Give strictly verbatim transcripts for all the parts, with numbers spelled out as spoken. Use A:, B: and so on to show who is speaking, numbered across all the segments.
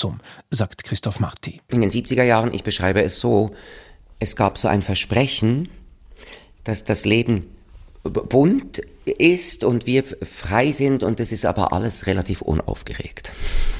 A: Universum, sagt Christoph Marti.
B: In den siebziger Jahren, ich beschreibe es so, es gab so ein Versprechen, dass das Leben bunt ist und wir frei sind und es ist aber alles relativ unaufgeregt.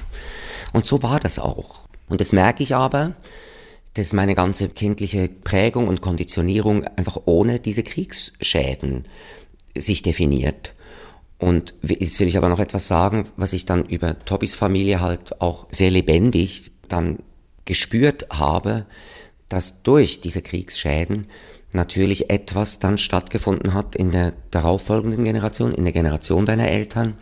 B: Und so war das auch. Und das merke ich aber, dass meine ganze kindliche Prägung und Konditionierung einfach ohne diese Kriegsschäden sich definiert. Und jetzt will ich aber noch etwas sagen, was ich dann über Tobbys Familie halt auch sehr lebendig dann gespürt habe, dass durch diese Kriegsschäden natürlich etwas dann stattgefunden hat in der darauffolgenden Generation, in der Generation deiner Eltern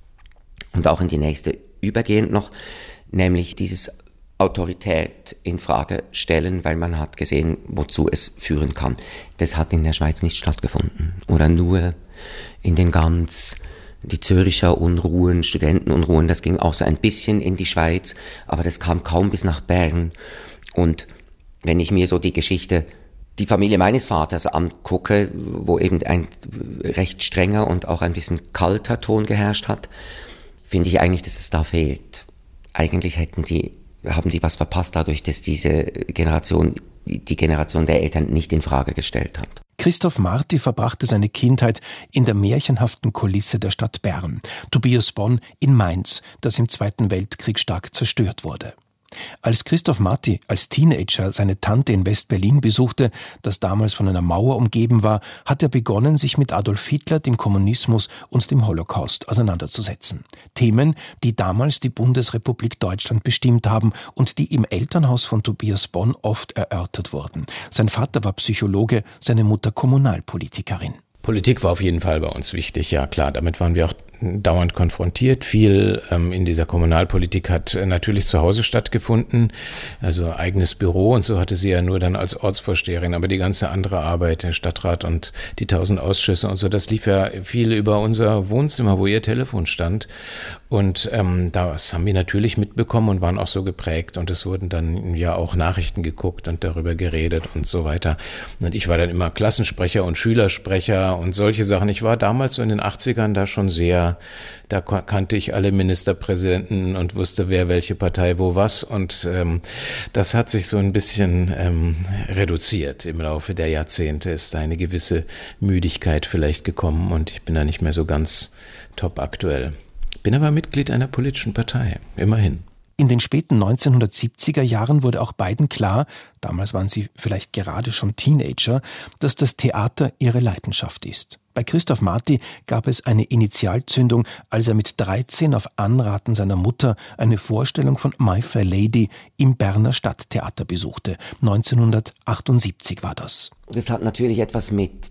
B: und auch in die nächste übergehend noch, nämlich dieses Autorität in Frage stellen, weil man hat gesehen, wozu es führen kann. Das hat in der Schweiz nicht stattgefunden. Oder nur in den ganz, die Zürcher Unruhen, Studentenunruhen, das ging auch so ein bisschen in die Schweiz, aber das kam kaum bis nach Bern. Und wenn ich mir so die Geschichte, die Familie meines Vaters angucke, wo eben ein recht strenger und auch ein bisschen kalter Ton geherrscht hat, finde ich eigentlich, dass es da fehlt. Eigentlich hätten die, haben die was verpasst dadurch, dass diese Generation, die Generation der Eltern nicht in Frage gestellt hat.
A: Christoph Marti verbrachte seine Kindheit in der märchenhaften Kulisse der Stadt Bern, Tobias Bonn in Mainz, das im Zweiten Weltkrieg stark zerstört wurde. Als Christoph Marti als Teenager seine Tante in West-Berlin besuchte, das damals von einer Mauer umgeben war, hat er begonnen, sich mit Adolf Hitler, dem Kommunismus und dem Holocaust auseinanderzusetzen. Themen, die damals die Bundesrepublik Deutschland bestimmt haben und die im Elternhaus von Tobias Bonn oft erörtert wurden. Sein Vater war Psychologe, seine Mutter Kommunalpolitikerin.
C: Politik war auf jeden Fall bei uns wichtig, ja klar. Damit waren wir auch dauernd konfrontiert. Viel ähm, in dieser Kommunalpolitik hat äh, natürlich zu Hause stattgefunden. Also eigenes Büro und so hatte sie ja nur dann als Ortsvorsteherin. Aber die ganze andere Arbeit, der Stadtrat und die tausend Ausschüsse und so, das lief ja viel über unser Wohnzimmer, wo ihr Telefon stand. Und ähm, das haben wir natürlich mitbekommen und waren auch so geprägt. Und es wurden dann ja auch Nachrichten geguckt und darüber geredet und so weiter. Und ich war dann immer Klassensprecher und Schülersprecher und solche Sachen. Ich war damals so in den achtzigern da schon sehr, da kannte ich alle Ministerpräsidenten und wusste, wer welche Partei wo was. Und ähm, das hat sich so ein bisschen ähm, reduziert im Laufe der Jahrzehnte. Ist da eine gewisse Müdigkeit vielleicht gekommen und ich bin da nicht mehr so ganz top aktuell. Bin aber Mitglied einer politischen Partei, immerhin.
A: In den späten neunzehnhundertsiebziger Jahren wurde auch beiden klar, damals waren sie vielleicht gerade schon Teenager, dass das Theater ihre Leidenschaft ist. Bei Christoph Marti gab es eine Initialzündung, als er mit dreizehn auf Anraten seiner Mutter eine Vorstellung von My Fair Lady im Berner Stadttheater besuchte. neunzehnhundertachtundsiebzig war das.
B: Das hat natürlich etwas mit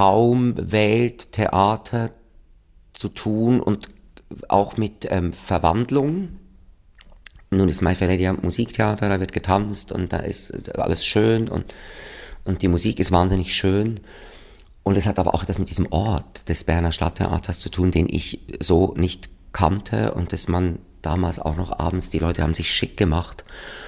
B: Traumwelt, Theater zu tun und auch mit ähm, Verwandlung. Nun ist My Fair Lady ein Musiktheater, da wird getanzt und da ist alles schön und, und die Musik ist wahnsinnig schön. Und es hat aber auch etwas mit diesem Ort des Berner Stadttheaters zu tun, den ich so nicht kannte und dass man damals auch noch abends, die Leute haben sich schick gemacht.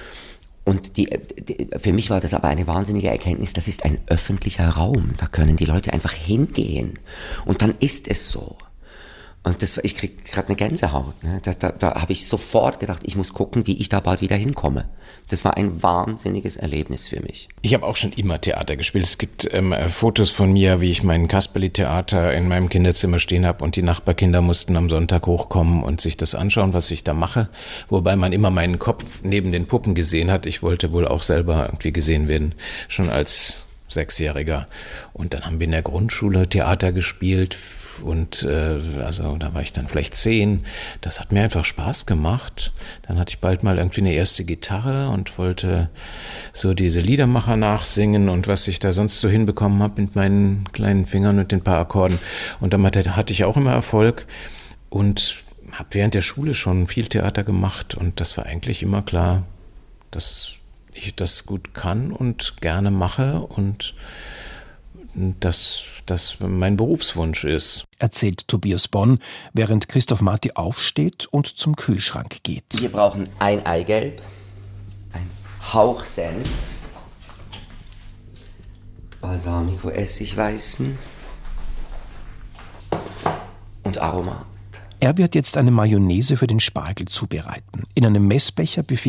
B: Und die, die, für mich war das aber eine wahnsinnige Erkenntnis, das ist ein öffentlicher Raum, da können die Leute einfach hingehen und dann ist es so. Und das, ich krieg gerade eine Gänsehaut. Ne? Da, da, da habe ich sofort gedacht, ich muss gucken, wie ich da bald wieder hinkomme. Das war ein wahnsinniges Erlebnis für mich.
C: Ich habe auch schon immer Theater gespielt. Es gibt ähm, Fotos von mir, wie ich mein Kasperli-Theater in meinem Kinderzimmer stehen habe und die Nachbarkinder mussten am Sonntag hochkommen und sich das anschauen, was ich da mache. Wobei man immer meinen Kopf neben den Puppen gesehen hat. Ich wollte wohl auch selber irgendwie gesehen werden, schon als Sechsjähriger. Und dann haben wir in der Grundschule Theater gespielt und äh, also da war ich dann vielleicht zehn. Das hat mir einfach Spaß gemacht. Dann hatte ich bald mal irgendwie eine erste Gitarre und wollte so diese Liedermacher nachsingen und was ich da sonst so hinbekommen habe mit meinen kleinen Fingern und den paar Akkorden. Und damit hatte ich auch immer Erfolg und habe während der Schule schon viel Theater gemacht und das war eigentlich immer klar, dass ich das gut kann und gerne mache und dass das mein Berufswunsch ist.
A: Erzählt Tobias Bonn, während Christoph Marti aufsteht und zum Kühlschrank geht.
B: Wir brauchen ein Eigelb, ein Hauch Senf, Balsamico Essigweißen und Aromat.
A: Er wird jetzt eine Mayonnaise für den Spargel zubereiten. In einem Messbecher befindet